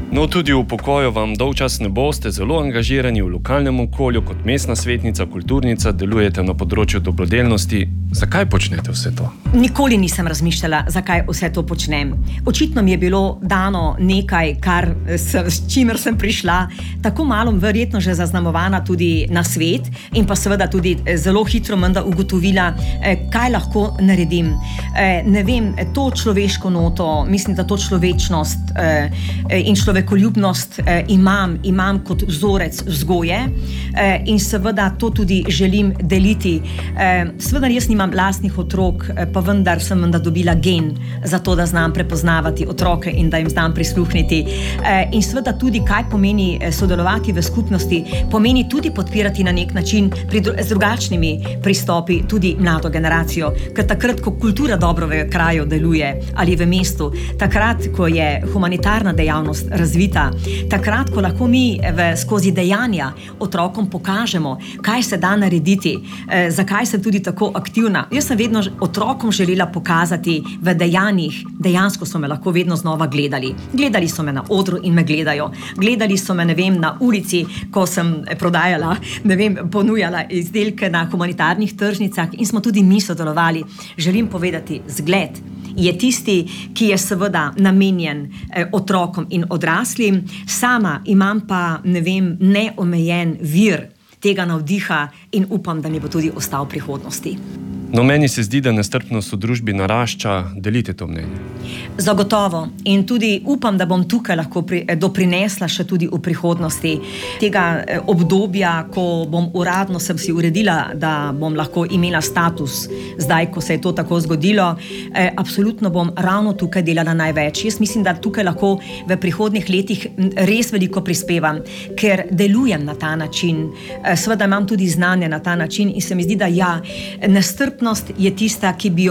No, tudi v pokoju vam dolgčas ne boste, zelo angažirani v lokalnem okolju, kot mestna svetnica, kulturnica, delujete na področju dobrodelnosti. Zakaj počnete vse to? Nikoli nisem razmišljala, zakaj vse to počnem. Očitno mi je bilo dano nekaj, s čimer sem prišla, tako malo verjetno že zaznamovana tudi na svet in pa seveda tudi zelo hitro menda ugotovila, kaj lahko naredim. Ne vem, to človeško noto, mislim, da to človečnost in človekoljubnost imam kot vzorec vzgoje in seveda to tudi želim deliti. Seveda jaz nimam lastnih otrok, pa vendar sem dobila gen za to, da znam prepoznavati otroke in da jim znam prisluhniti. In seveda tudi, kaj pomeni sodelovati v skupnosti, pomeni tudi podpirati na nek način z drugačnimi pristopi tudi mlado generacijo. Ker takrat, ko kultura dobro v kraju deluje ali v mestu, takrat, ko je humanitarna dejavnost razvita, takrat, ko lahko mi skozi dejanja otrokom pokažemo, kaj se da narediti, zakaj sem tudi tako aktivna. Jaz sem vedno otrokom želela pokazati v dejanjih, dejansko so me lahko vedno znova gledali. Gledali so me na odru in me gledajo. Gledali so me, ne vem, na ulici, ko sem prodajala, ponujala izdelke na humanitarnih tržnicah in smo tudi mi sodelovali. Želim povedati, zgled je tisti, ki je seveda namenjen otrokom in odraslim. Sama imam pa, neomejen vir tega navdiha in upam, da mi bo tudi ostal v prihodnosti. No, meni se zdi, da nestrpnost v družbi narašča. Delite to mnenje? Zagotovo. In tudi upam, da bom tukaj lahko doprinesla še tudi v prihodnosti tega obdobja, ko bom uradno sem si uredila, da bom lahko imela status zdaj, ko se je to tako zgodilo. Absolutno bom ravno tukaj delala največ. Jaz mislim, da tukaj lahko v prihodnjih letih res veliko prispevam, ker delujem na ta način. Seveda imam tudi znanje na ta način in se mi zdi, da nestrpnost je tista,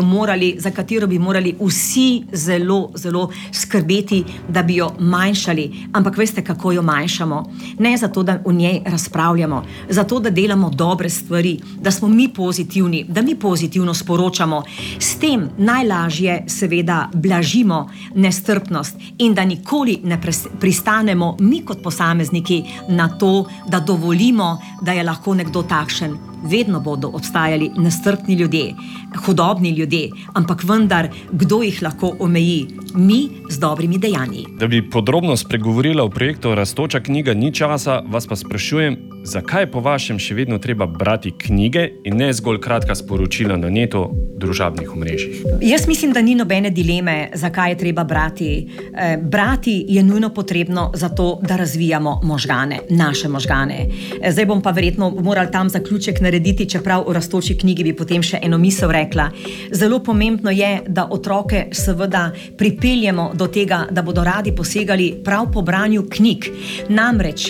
za katero bi morali vsi zelo, zelo skrbeti, da bi jo manjšali. Ampak veste, kako jo manjšamo? Ne zato, da o njej razpravljamo, zato, da delamo dobre stvari, da smo mi pozitivni, da mi pozitivno sporočamo. S tem najlažje seveda blažimo nestrpnost in da nikoli ne pristanemo mi kot posamezniki na to, da dovolimo, da je lahko nekdo takšen. Vedno bodo obstajali nestrpni ljudje, hudobni ljudje, ampak vendar, kdo jih lahko omeji? Mi z dobrimi dejanji. Da bi podrobno spregovorila o projektu Rastoča knjiga ni časa, vas pa sprašujem, zakaj je po vašem še vedno treba brati knjige in ne zgolj kratka sporočila na netu, družabnih omrežjih? Jaz mislim, da ni nobene dileme, zakaj je treba brati. Brati je nujno potrebno zato, da razvijamo možgane, naše možgane. Zdaj bom pa verjetno morala tam zaključek narediti, čeprav v Rastoči knjigi bi potem še eno misel rekla. Zelo pomembno je, da otroke seveda pripeljemo do tega, da bodo radi posegali prav po branju knjig. Namreč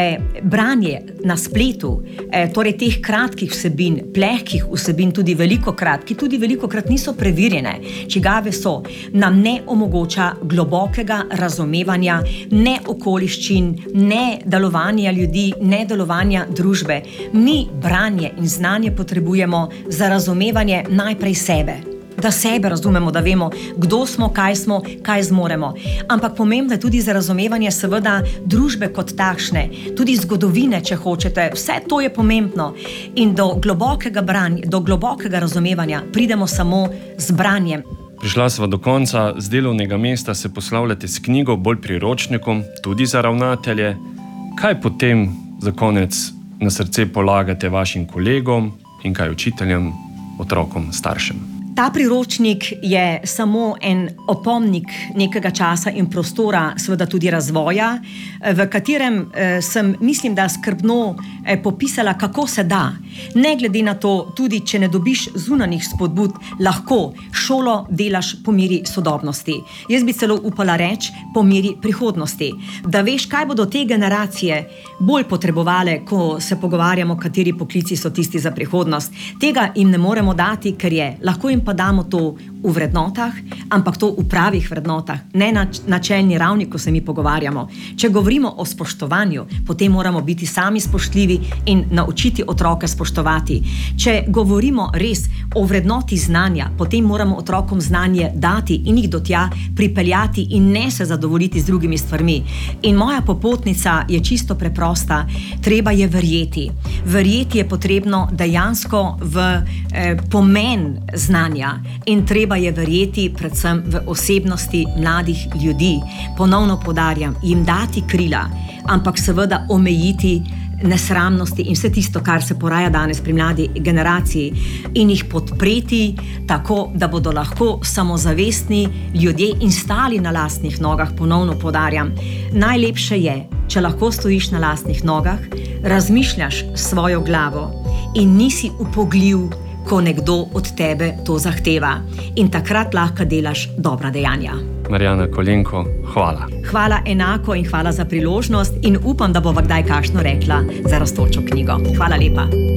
branje na spletu, torej teh kratkih vsebin, plehkih vsebin, tudi velikokrat, ki tudi velikokrat niso preverjene, čigave so, nam ne omogoča globokega razumevanja, ne okoliščin, ne delovanja ljudi, ne delovanja družbe. Mi branje in znanje potrebujemo za razumevanje najprej sebe. Da sebe razumemo, da vemo, kdo smo, kaj zmoremo. Ampak pomembno je tudi za razumevanje seveda družbe kot takšne, tudi zgodovine, če hočete. Vse to je pomembno. In do globokega branja, do globokega razumevanja pridemo samo z branjem. Prišla sva do konca. Z delovnega mesta se poslavljate s knjigo, bolj priročnikom, tudi za ravnatelje. Kaj potem za konec na srce polagate vašim kolegom in kaj učiteljem, otrokom, staršem? Ta priročnik je samo en opomnik nekega časa in prostora, seveda tudi razvoja, v katerem sem, mislim, da skrbno popisala, kako se da. Ne glede na to, tudi če ne dobiš zunanjih spodbud, lahko šolo delaš po meri sodobnosti. Jaz bi celo upala reči po meri prihodnosti. Da veš, kaj bodo te generacije bolj potrebovale, ko se pogovarjamo, kateri poklici so tisti za prihodnost. Tega jim ne moremo dati, ker je lahko jim pa damo to v vrednotah, ampak to v pravih vrednotah, ne na načelni ravni, ko se mi pogovarjamo. Če govorimo o spoštovanju, potem moramo biti sami spoštljivi in naučiti otroke spoštovati. Če govorimo res o vrednoti znanja, potem moramo otrokom znanje dati in jih do tja pripeljati in ne se zadovoljiti z drugimi stvarmi. In moja popotnica je čisto preprosta. Treba je verjeti. Verjeti je potrebno dejansko v pomen znanja in treba je verjeti predvsem v osebnosti mladih ljudi. Ponovno poudarjam, jim dati krila, ampak seveda omejiti nesramnosti in vse tisto, kar se poraja danes pri mladi generaciji in jih podpreti tako, da bodo lahko samozavestni ljudje in stali na lastnih nogah. Ponovno poudarjam, najlepše je, če lahko stojiš na lastnih nogah, razmišljaš svojo glavo in nisi upogljiv, ko nekdo od tebe to zahteva. In takrat lahko delaš dobra dejanja. Marjana Kolenko, hvala. Hvala enako in hvala za priložnost in upam, da bova kdaj kakšno rekla za rastočo knjigo. Hvala lepa.